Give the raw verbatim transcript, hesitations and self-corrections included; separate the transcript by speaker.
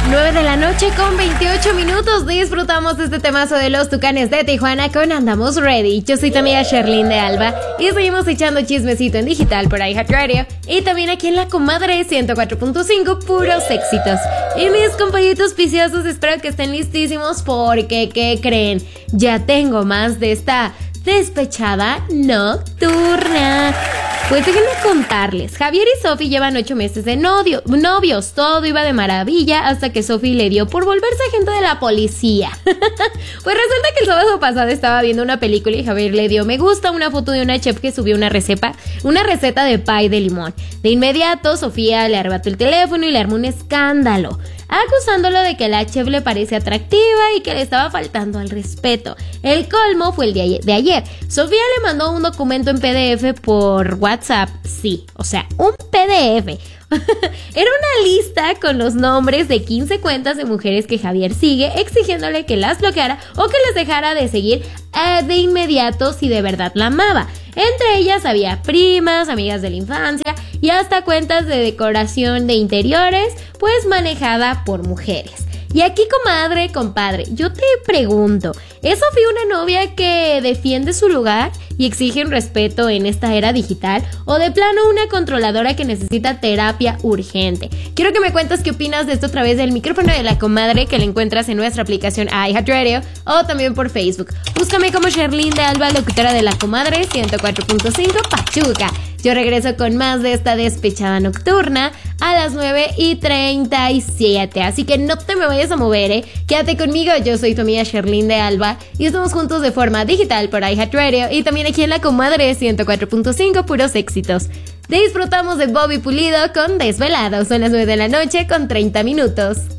Speaker 1: nueve de la noche con veintiocho minutos. Disfrutamos este temazo de los Tucanes de Tijuana con Andamos Ready. Yo soy tu amiga Sherlyn de Alba y seguimos echando chismecito en digital por iHeartRadio y también aquí en La Comadre ciento cuatro punto cinco, puros éxitos. Y mis compañitos viciosos, espero que estén listísimos porque, ¿qué creen? Ya tengo más de esta despechada nocturna. Pues déjenme contarles, Javier y Sofi llevan ocho meses de novio, novios, todo iba de maravilla hasta que Sofi le dio por volverse agente de la policía. Pues resulta que el sábado pasado estaba viendo una película y Javier le dio me gusta a una foto de una chef que subió una receta, una receta de pie de limón. De inmediato, Sofía le arrebató el teléfono y le armó un escándalo, acusándolo de que la chef le parece atractiva y que le estaba faltando al respeto. El colmo fue el de de ayer. Sofía le mandó un documento en P D F por WhatsApp, sí, o sea, un P D F. Era una lista con los nombres de quince cuentas de mujeres que Javier sigue, exigiéndole que las bloqueara o que les dejara de seguir eh, de inmediato si de verdad la amaba. Entre ellas había primas, amigas de la infancia y hasta cuentas de decoración de interiores, pues manejada por mujeres. Y aquí, comadre, compadre, yo te pregunto, ¿es Sofía una novia que defiende su lugar y exige un respeto en esta era digital? ¿O de plano una controladora que necesita terapia urgente? Quiero que me cuentes qué opinas de esto a través del micrófono de La Comadre, que la encuentras en nuestra aplicación iHeartRadio o también por Facebook. Búscame como Sherlyn de Alba, locutora de La Comadre ciento cuatro punto cinco Pachuca. Yo regreso con más de esta despechada nocturna a las nueve y treinta y siete. Así que no te me vayas a mover, ¿eh? Quédate conmigo, yo soy tu amiga Sherlyn de Alba y estamos juntos de forma digital por iHeartRadio y también aquí en La Comadre ciento cuatro punto cinco, puros éxitos. Disfrutamos de Bobby Pulido con Desvelado. Son las nueve de la noche con treinta minutos.